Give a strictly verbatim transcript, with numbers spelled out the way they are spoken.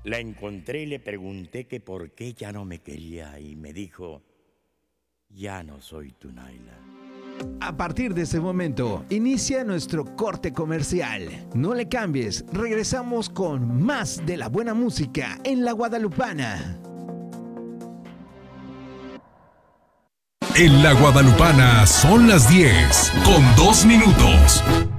La encontré y le pregunté que por qué ya no me quería y me dijo, ya no soy tu Naila. A partir de ese momento, inicia nuestro corte comercial. No le cambies, regresamos con más de la buena música en La Guadalupana. En La Guadalupana son las diez, con dos minutos.